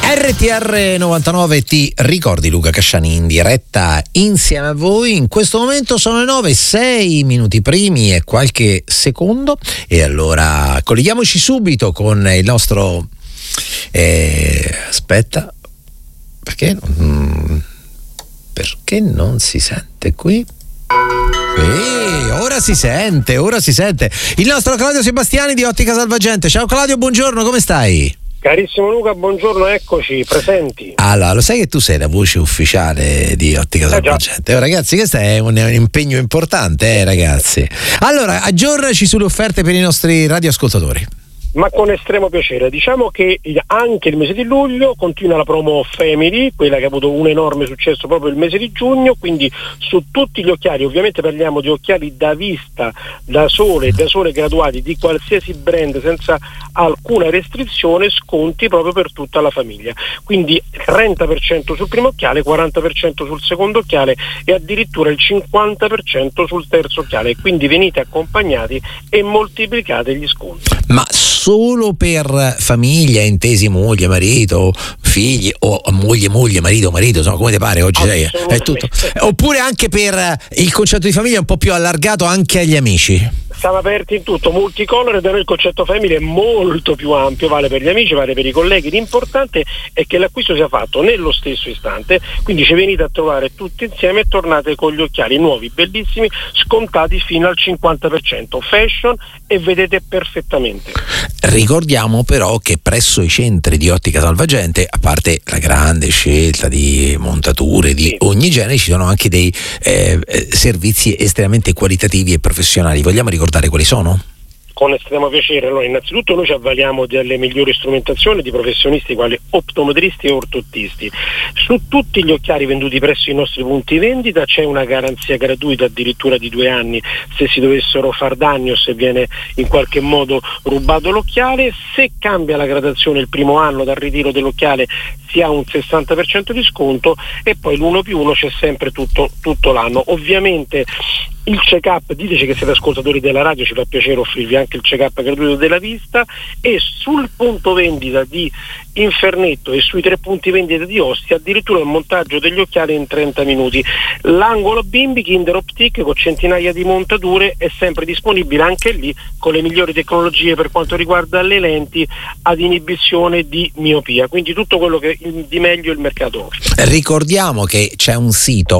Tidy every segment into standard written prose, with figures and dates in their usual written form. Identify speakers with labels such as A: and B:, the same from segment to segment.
A: RTR 99, ti ricordi Luca Casciani in diretta insieme a voi. In questo momento sono le 9, 6 minuti primi e qualche secondo, e allora colleghiamoci subito con il nostro aspetta, perché non si sente qui? Ora si sente il nostro Claudio Sebastiani di Ottica Salvagente. Ciao Claudio, buongiorno, come stai?
B: Carissimo Luca, buongiorno, eccoci, presenti.
A: Allora, lo sai che tu sei la voce ufficiale di Ottica Salvagente? Ragazzi, questo è un impegno importante, ragazzi. Allora, aggiornaci sulle offerte per i nostri radioascoltatori.
B: Ma con estremo piacere. Diciamo che anche il mese di luglio continua la promo Family, quella che ha avuto un enorme successo proprio il mese di giugno, quindi su tutti gli occhiali, ovviamente parliamo di occhiali da vista, da sole graduati di qualsiasi brand senza alcuna restrizione, sconti proprio per tutta la famiglia. Quindi 30% sul primo occhiale, 40% sul secondo occhiale e addirittura il 50% sul terzo occhiale. Quindi venite accompagnati e moltiplicate gli sconti.
A: Ma solo per famiglia, intesi moglie, marito, figli, o moglie, marito, insomma, come ti pare oggi è tutto. Oppure anche per il concetto di famiglia un po' più allargato anche agli amici?
B: Siamo aperti in tutto, multicolor, e da noi il concetto family è molto più ampio, vale per gli amici, vale per i colleghi. L'importante è che l'acquisto sia fatto nello stesso istante, quindi ci venite a trovare tutti insieme e tornate con gli occhiali nuovi, bellissimi, scontati fino al 50%, fashion, e vedete perfettamente.
A: Ricordiamo però che presso i centri di Ottica Salvagente, a parte la grande scelta di montature di ogni genere, ci sono anche dei servizi estremamente qualitativi e professionali. Vogliamo ricordare quali sono?
B: Con estremo piacere. Allora, innanzitutto noi ci avvaliamo delle migliori strumentazioni di professionisti quali optometristi e ortottisti. Su tutti gli occhiali venduti presso i nostri punti vendita c'è una garanzia gratuita addirittura di 2 anni se si dovessero far danni o se viene in qualche modo rubato l'occhiale. Se cambia la gradazione il primo anno dal ritiro dell'occhiale si ha un 60% di sconto, e poi l'1+1 c'è sempre tutto l'anno. Ovviamente il check-up, diteci che siete ascoltatori della radio, ci fa piacere offrirvi anche il check-up gratuito della vista, e sul punto vendita di Infernetto e sui 3 punti vendita di Ostia addirittura il montaggio degli occhiali in 30 minuti. L'angolo bimbi Kinder Optic con centinaia di montature è sempre disponibile, anche lì con le migliori tecnologie per quanto riguarda le lenti ad inibizione di miopia, quindi tutto quello che di meglio il mercato offre.
A: Ricordiamo che c'è un sito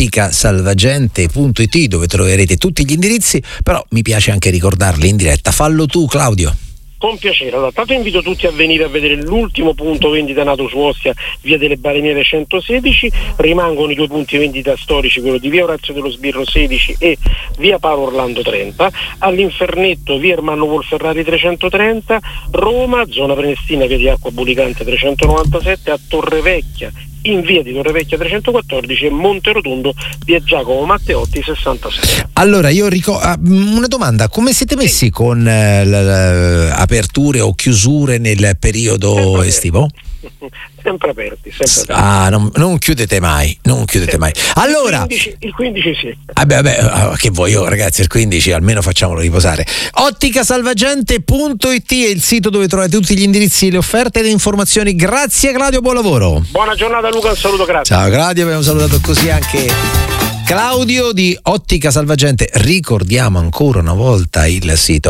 A: otticasalvagente.it dove troverete tutti gli indirizzi, però mi piace anche ricordarli in diretta. Fallo tu, Claudio.
B: Con piacere. Allora, tanto invito tutti a venire a vedere l'ultimo punto vendita nato su Ostia, via delle Baleniere 116. Rimangono i 2 punti vendita storici, quello di via Orazio dello Sbirro 16 e via Paolo Orlando 30. All'Infernetto via Ermanno Wolferrari 330, Roma, zona Prenestina, via di Acqua Bulicante 397, a Torrevecchia in via di Torrevecchia 314 e Monterotondo via Giacomo Matteotti 66.
A: Allora io una domanda: come siete messi con aperture o chiusure nel periodo estivo?
B: Sempre aperti, sempre
A: aperti. Non chiudete mai. Allora
B: il 15 sì.
A: Che vuoi ragazzi, il 15 almeno facciamolo riposare. Otticasalvagente.it è il sito dove trovate tutti gli indirizzi, le offerte e le informazioni. Grazie Claudio, buon lavoro.
B: Buona giornata Luca, un saluto, grazie.
A: Ciao Claudio, abbiamo salutato così anche Claudio di Ottica Salvagente. Ricordiamo ancora una volta il sito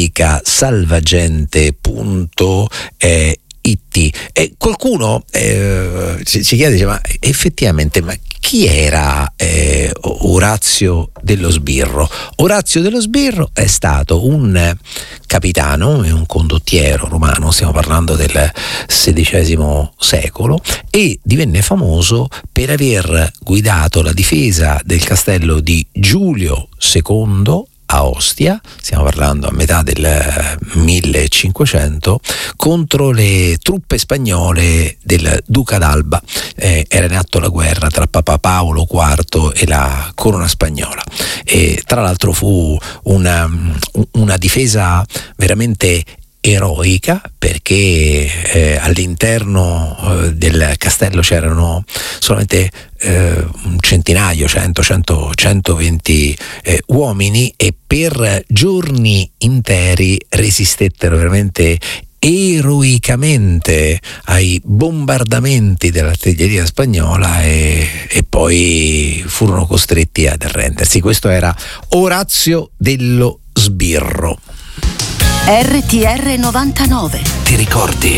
A: otticasalvagente.it. E qualcuno ci chiede, dice, ma effettivamente chi era Orazio dello Sbirro? Orazio dello Sbirro è stato un capitano e un condottiero romano, stiamo parlando del XVI secolo, e divenne famoso per aver guidato la difesa del castello di Giulio II a Ostia, stiamo parlando a metà del 1500, contro le truppe spagnole del Duca d'Alba. Era in atto la guerra tra Papa Paolo IV e la corona spagnola, e tra l'altro fu una difesa veramente eroica, perché all'interno del castello c'erano solamente un centinaio, 120 uomini, e per giorni interi resistettero veramente eroicamente ai bombardamenti dell'artiglieria spagnola e poi furono costretti ad arrendersi. Questo era Orazio dello Sbirro.
C: RTR 99.
A: Ti ricordi?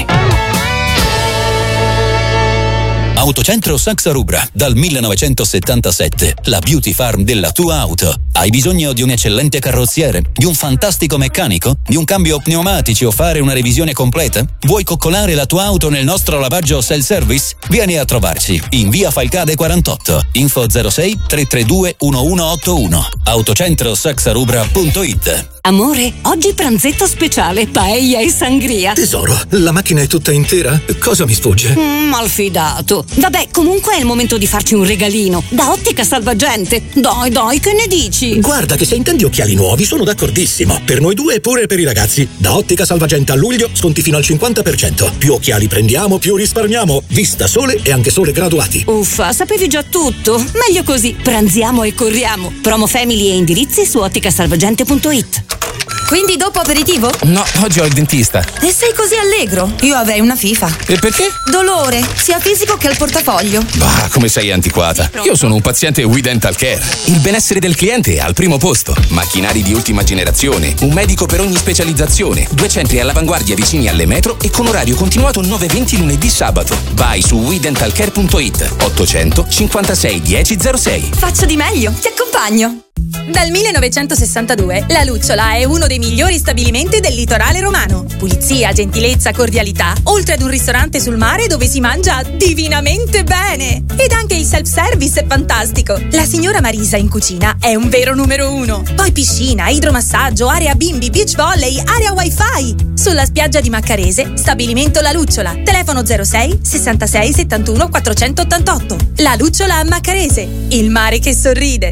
D: Autocentro Saxa Rubra, dal 1977, la beauty farm della tua auto. Hai bisogno di un eccellente carrozziere, di un fantastico meccanico, di un cambio pneumatici o fare una revisione completa? Vuoi coccolare la tua auto nel nostro lavaggio self-service? Vieni a trovarci in via Falcade 48, info 06 332 1181, autocentrosaxarubra.it.
C: Amore, oggi pranzetto speciale, paella e sangria.
E: Tesoro, la macchina è tutta intera? Cosa mi sfugge?
C: Malfidato. Vabbè, comunque è il momento di farci un regalino. Da Ottica Salvagente. Dai, che ne dici?
E: Guarda che se intendi occhiali nuovi sono d'accordissimo. Per noi due e pure per i ragazzi. Da Ottica Salvagente a luglio sconti fino al 50%. Più occhiali prendiamo, più risparmiamo. Vista sole e anche sole graduati.
C: Uffa, sapevi già tutto? Meglio così. Pranziamo e corriamo. Promo family e indirizzi su otticasalvagente.it.
F: Quindi dopo aperitivo?
G: No, oggi ho il dentista.
F: E sei così allegro? Io avrei una FIFA.
G: E perché?
F: Dolore, sia fisico che al portafoglio.
G: Bah, come sei antiquata. Io sono un paziente We Dental Care. Il benessere del cliente è al primo posto. Macchinari di ultima generazione, un medico per ogni specializzazione, 2 centri all'avanguardia vicini alle metro e con orario continuato 9-20 lunedì sabato. Vai su WeDentalCare.it 800 56 1006.
F: Faccio di meglio, ti accompagno. Dal 1962 La Lucciola è uno dei migliori stabilimenti del litorale romano. Pulizia, gentilezza, cordialità, oltre ad un ristorante sul mare dove si mangia divinamente bene. Ed anche il self-service è fantastico. La signora Marisa in cucina è un vero numero 1. Poi piscina, idromassaggio, area bimbi, beach volley, area wifi. Sulla spiaggia di Maccarese, stabilimento La Lucciola. Telefono 06 66 71 488. La Lucciola a Maccarese, il mare che sorride.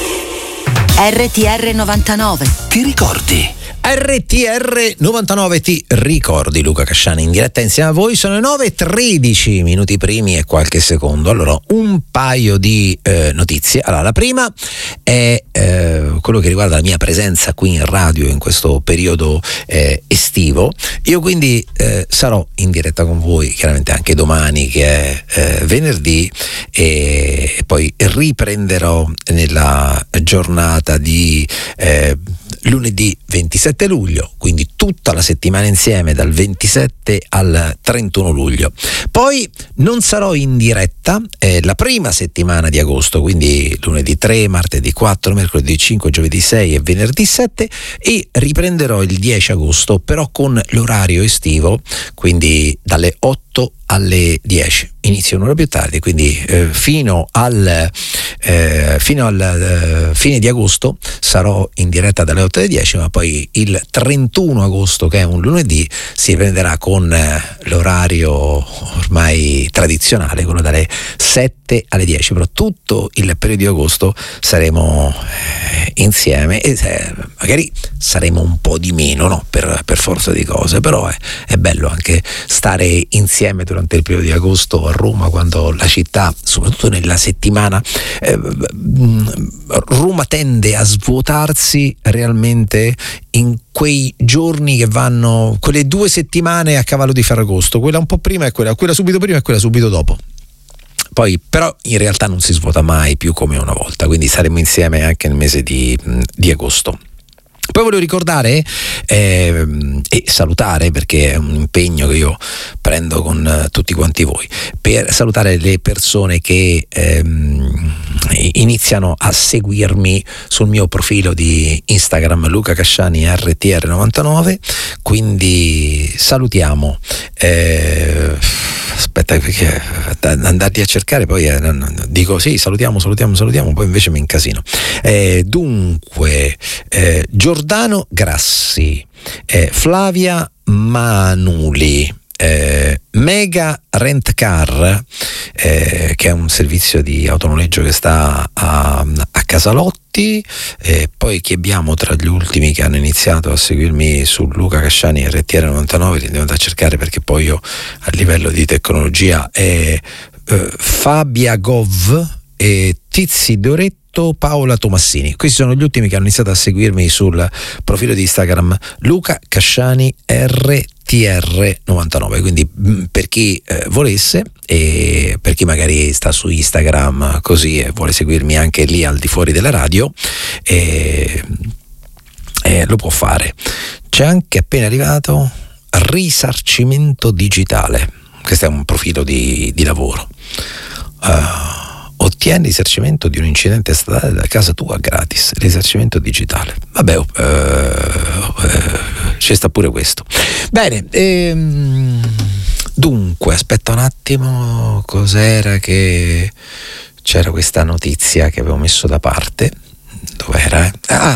C: RTR 99.
A: Ti ricordi? RTR 99, ti ricordi? Luca Casciani in diretta insieme a voi. Sono le 9:13 minuti primi e qualche secondo. Allora, un paio di notizie. Allora, la prima è quello che riguarda la mia presenza qui in radio in questo periodo estivo. Io quindi sarò in diretta con voi chiaramente anche domani, che è venerdì, e poi riprenderò nella giornata di lunedì 27 luglio, quindi tutta la settimana insieme dal 27 al 31 luglio. Poi non sarò in diretta la prima settimana di agosto, quindi lunedì 3, martedì 4, mercoledì 5, giovedì 6 e venerdì 7, e riprenderò il 10 agosto però con l'orario estivo, quindi dalle 8 alle 10. Inizio un'ora più tardi, quindi fino al fine di agosto sarò in diretta dalle 8 alle 10, ma poi il 31 agosto, che è un lunedì, si prenderà con l'orario ormai tradizionale, quello dalle 7 alle 10, però tutto il periodo di agosto saremo insieme, e magari saremo un po' di meno, no? per forza di cose, però è bello anche stare insieme durante il periodo di agosto a Roma, quando la città, soprattutto nella settimana, Roma tende a svuotarsi realmente in quei giorni che vanno, quelle 2 settimane a cavallo di Ferragosto, quella un po' prima e quella subito prima e quella subito dopo. Poi però in realtà non si svuota mai più come una volta, quindi saremo insieme anche nel mese di agosto. Poi volevo ricordare e salutare, perché è un impegno che io prendo con tutti quanti voi, per salutare le persone che iniziano a seguirmi sul mio profilo di Instagram Luca Casciani RTR99, quindi salutiamo. Aspetta, perché andarti a cercare poi dico sì, salutiamo, poi invece mi incasino. Dunque Giordano Grassi, Flavia Manuli, Mega Rent Car, che è un servizio di autonoleggio che sta a Casalotti, poi chi abbiamo tra gli ultimi che hanno iniziato a seguirmi su Luca Casciani RTR99, li devo da cercare perché poi io a livello di tecnologia è Fabia Gov e Tizi Doretto, Paola Tomassini. Questi sono gli ultimi che hanno iniziato a seguirmi sul profilo di Instagram Luca Casciani RTR99. TR99, quindi per chi volesse, e per chi magari sta su Instagram così e vuole seguirmi anche lì al di fuori della radio, lo può fare. C'è anche appena arrivato risarcimento digitale, questo è un profilo di lavoro. Ottieni risarcimento di un incidente stradale da casa tua gratis, risarcimento digitale. Vabbè, ci sta pure questo. Bene, dunque, aspetta un attimo, cos'era che c'era questa notizia che avevo messo da parte? Dov'era?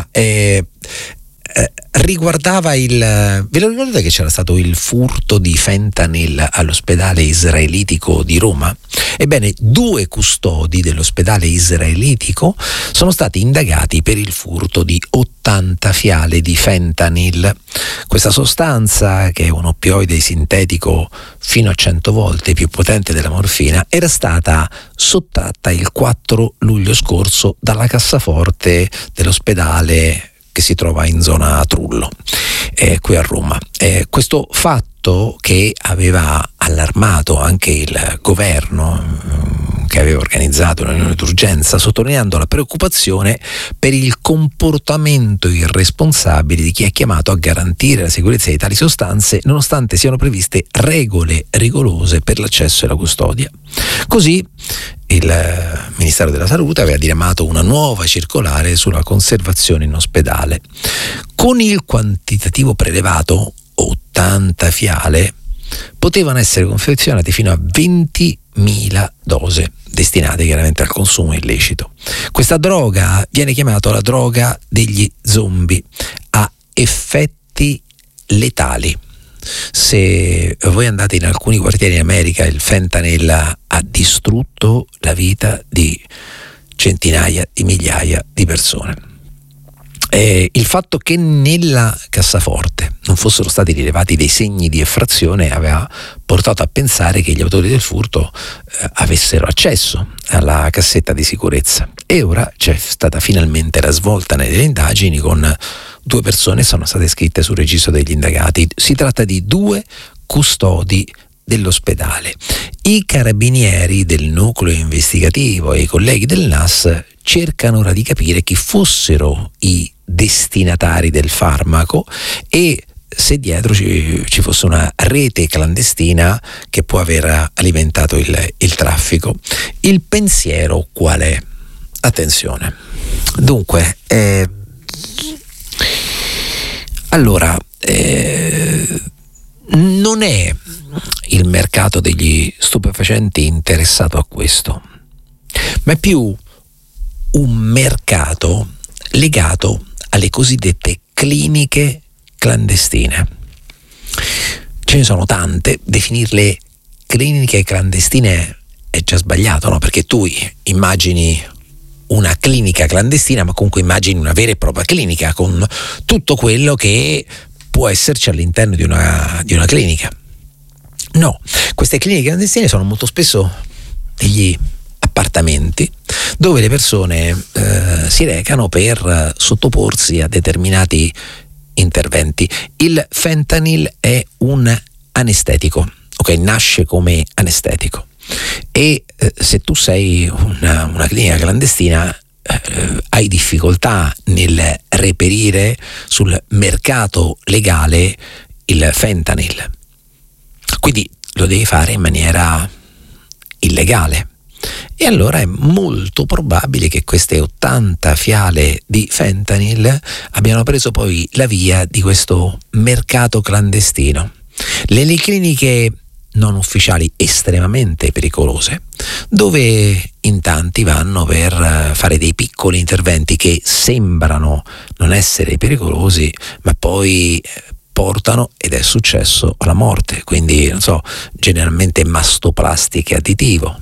A: Riguardava ve lo ricordate che c'era stato il furto di fentanyl all'ospedale israelitico di Roma? Ebbene, 2 custodi dell'ospedale israelitico sono stati indagati per il furto di 80 fiale di fentanyl. Questa sostanza, che è un oppioide sintetico fino a 100 volte più potente della morfina, era stata sottratta il 4 luglio scorso dalla cassaforte dell'ospedale che si trova in zona Trullo, qui a Roma. Questo fatto, che aveva allarmato anche il governo, che aveva organizzato una riunione d'urgenza, sottolineando la preoccupazione per il comportamento irresponsabile di chi è chiamato a garantire la sicurezza di tali sostanze, nonostante siano previste regole rigorose per l'accesso e la custodia. Così il Ministero della Salute aveva diramato una nuova circolare sulla conservazione in ospedale. Con il quantitativo prelevato, 80 fiale, potevano essere confezionate fino a 20.000 dose, destinate chiaramente al consumo illecito. Questa droga viene chiamata la droga degli zombie, ha effetti letali. Se voi andate in alcuni quartieri in America, il fentanyl ha distrutto la vita di centinaia di migliaia di persone. Il fatto che nella cassaforte non fossero stati rilevati dei segni di effrazione aveva portato a pensare che gli autori del furto avessero accesso alla cassetta di sicurezza, e ora c'è stata finalmente la svolta nelle indagini, con 2 persone sono state iscritte sul registro degli indagati. Si tratta di 2 custodi dell'ospedale. I carabinieri del nucleo investigativo e i colleghi del NAS cercano ora di capire chi fossero i destinatari del farmaco e se dietro ci fosse una rete clandestina che può aver alimentato il traffico. Il pensiero qual è? Attenzione. Dunque, allora, non è il mercato degli stupefacenti interessato a questo, ma è più un mercato legato alle cosiddette cliniche clandestine. Ce ne sono tante, definirle cliniche clandestine è già sbagliato, no? Perché tu immagini una clinica clandestina, ma comunque immagini una vera e propria clinica con tutto quello che può esserci all'interno di una clinica. No, queste cliniche clandestine sono molto spesso degli appartamenti dove le persone si recano per sottoporsi a determinati interventi. Il fentanyl è un anestetico, ok? Nasce come anestetico, e se tu sei una clinica clandestina hai difficoltà nel reperire sul mercato legale il fentanyl, quindi lo devi fare in maniera illegale. E allora è molto probabile che queste 80 fiale di fentanyl abbiano preso poi la via di questo mercato clandestino. Le cliniche non ufficiali estremamente pericolose, dove in tanti vanno per fare dei piccoli interventi che sembrano non essere pericolosi, ma poi portano, ed è successo, alla morte. Quindi, non so, generalmente mastoplastiche additive,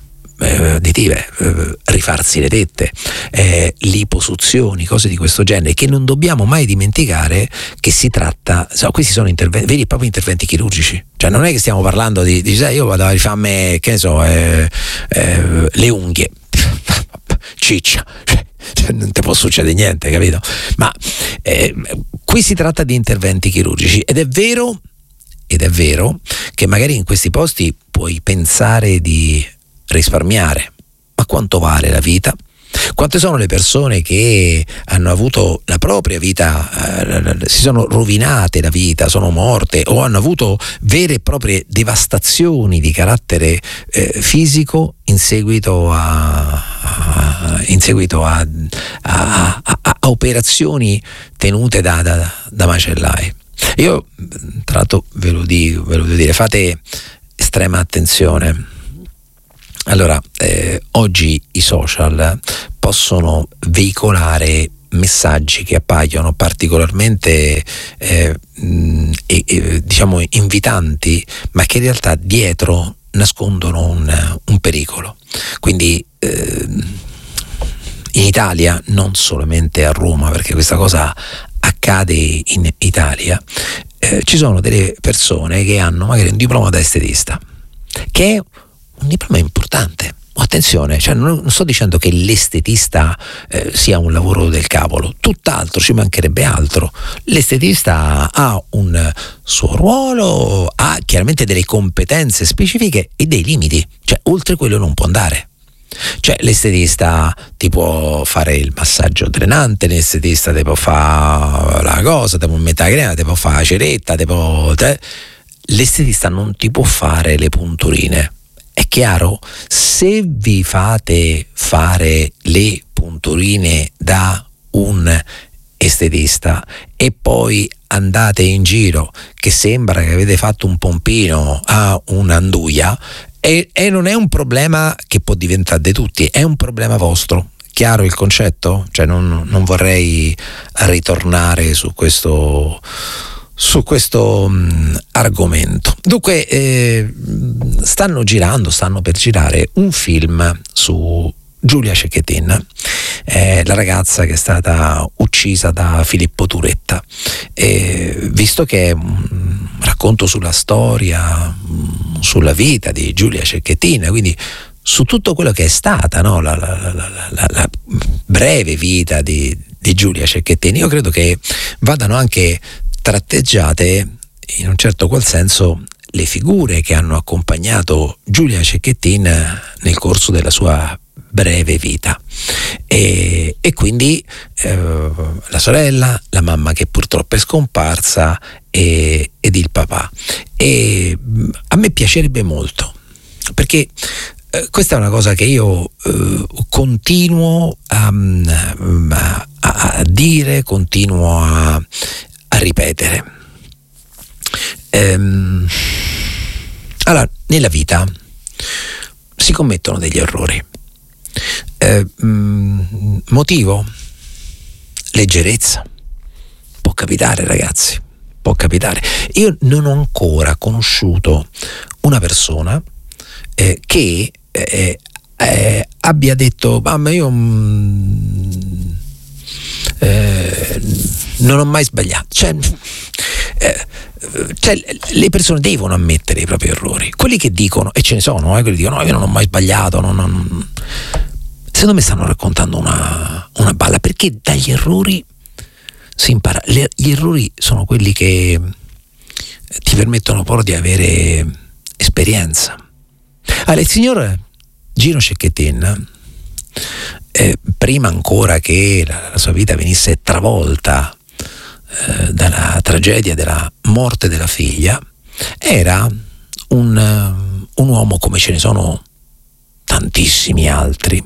A: rifarsi le tette, liposuzioni, cose di questo genere, che non dobbiamo mai dimenticare che si tratta, questi sono interventi, veri e propri interventi chirurgici. Cioè non è che stiamo parlando di io vado a rifarmi, che ne so, le unghie, ciccia, cioè, non ti può succedere niente, capito? Ma qui si tratta di interventi chirurgici, ed è vero ed è vero, che magari in questi posti puoi pensare di risparmiare, ma quanto vale la vita? Quante sono le persone che hanno avuto la propria vita, si sono rovinate la vita, sono morte o hanno avuto vere e proprie devastazioni di carattere fisico in seguito a operazioni tenute da macellai. Io tra l'altro ve lo devo dire, fate estrema attenzione. Allora, oggi i social possono veicolare messaggi che appaiono particolarmente diciamo invitanti, ma che in realtà dietro nascondono un pericolo. Quindi in Italia, non solamente a Roma, perché questa cosa accade in Italia, ci sono delle persone che hanno magari un diploma da estetista, che è un diploma importante. Attenzione, cioè non sto dicendo che l'estetista sia un lavoro del cavolo, tutt'altro, ci mancherebbe altro. L'estetista ha un suo ruolo, ha chiaramente delle competenze specifiche e dei limiti, cioè oltre quello non può andare. Cioè l'estetista ti può fare il massaggio drenante, l'estetista ti può fare la cosa, ti può mettere la crema, ti può fare la ceretta, l'estetista non ti può fare le punturine. È chiaro? Se vi fate fare le punturine da un estetista e poi andate in giro che sembra che avete fatto un pompino a un'anduia, e non è un problema che può diventare di tutti, è un problema vostro. Chiaro il concetto? Cioè non vorrei ritornare su questo argomento. Dunque stanno per girare un film su Giulia Cecchettin, la ragazza che è stata uccisa da Filippo Turetta, visto che è un racconto sulla storia, sulla vita di Giulia Cecchettin, quindi su tutto quello che è stata, no? la breve vita di Giulia Cecchettin, io credo che vadano anche tratteggiate in un certo qual senso le figure che hanno accompagnato Giulia Cecchettin nel corso della sua breve vita, e quindi la sorella, la mamma che purtroppo è scomparsa ed il papà. E a me piacerebbe molto, perché questa è una cosa che io continuo a dire, continuo a ripetere. Allora, nella vita si commettono degli errori. Motivo? Leggerezza. Può capitare, ragazzi, può capitare. Io non ho ancora conosciuto una persona che abbia detto: ma io non ho mai sbagliato. Cioè, le persone devono ammettere i propri errori. Quelli che dicono, e ce ne sono, quelli che dicono: no, io non ho mai sbagliato, secondo me stanno raccontando una balla, perché dagli errori si impara. Gli errori sono quelli che ti permettono poi di avere esperienza. Allora, il signor Gino Cecchettin, prima ancora che la sua vita venisse travolta dalla tragedia della morte della figlia, era un uomo come ce ne sono tantissimi altri,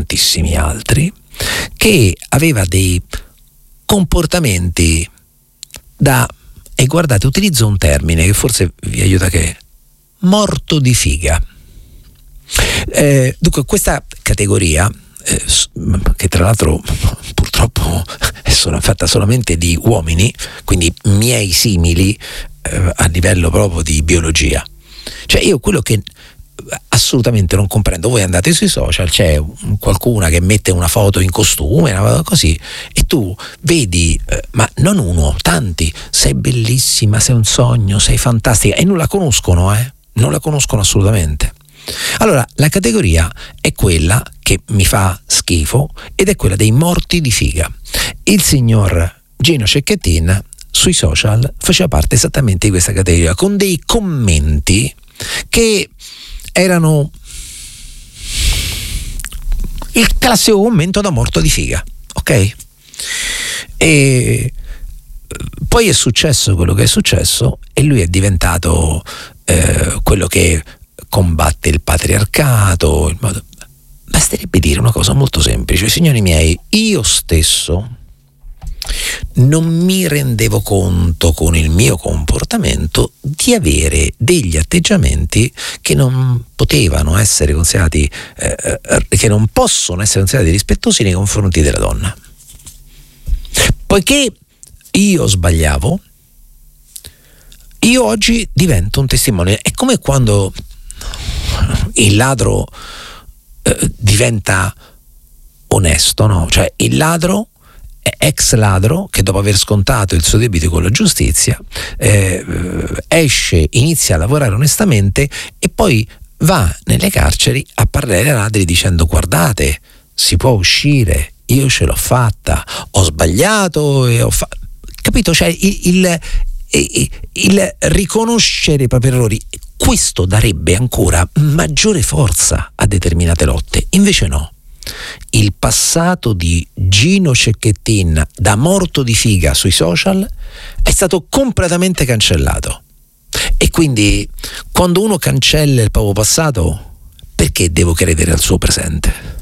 A: che aveva dei comportamenti e guardate, utilizzo un termine che forse vi aiuta, che morto di figa. Dunque questa categoria, che tra l'altro purtroppo è fatta solamente di uomini, quindi miei simili a livello proprio di biologia. Cioè io quello che assolutamente non comprendo, voi andate sui social, c'è qualcuna che mette una foto in costume, una foto così, e tu vedi, ma non uno, tanti: sei bellissima, sei un sogno, sei fantastica, e non la conoscono assolutamente. Allora, la categoria è quella che mi fa schifo, ed è quella dei morti di figa. Il signor Gino Cecchettin sui social faceva parte esattamente di questa categoria, con dei commenti che erano il classico commento da morto di figa, ok? E poi è successo quello che è successo e lui è diventato quello che combatte il patriarcato. Basterebbe dire una cosa molto semplice: signori miei, io stesso non mi rendevo conto con il mio comportamento di avere degli atteggiamenti che non potevano essere considerati che non possono essere considerati rispettosi nei confronti della donna. Poiché io sbagliavo, io oggi divento un testimone. È come quando il ladro diventa onesto, no? Cioè il ladro, ex ladro, che dopo aver scontato il suo debito con la giustizia esce, inizia a lavorare onestamente e poi va nelle carceri a parlare ai ladri dicendo: guardate, si può uscire, io ce l'ho fatta, ho sbagliato e ho fatto. Capito? Cioè il riconoscere i propri errori, questo darebbe ancora maggiore forza a determinate lotte. Invece no, il passato di Gino Cecchettin da morto di figa sui social è stato completamente cancellato, e quindi quando uno cancella il proprio passato, perché devo credere al suo presente?